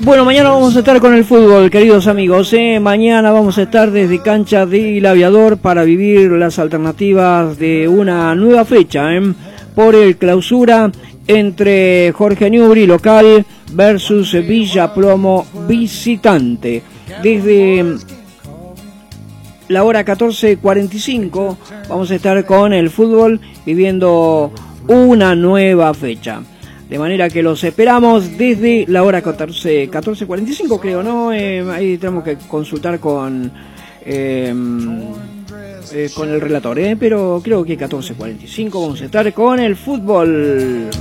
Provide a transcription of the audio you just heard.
Bueno, mañana vamos a estar con el fútbol, queridos amigos. Mañana vamos a estar desde cancha del Aviador para vivir las alternativas de una nueva fecha por el clausura entre Jorge Newbery local versus Villa Plomo visitante. Desde la hora 14:45 vamos a estar con el fútbol viviendo una nueva fecha. De manera que los esperamos desde la hora 14:45 creo, ¿no? Ahí tenemos que consultar con el relator, pero creo que 14:45 vamos a estar con el fútbol.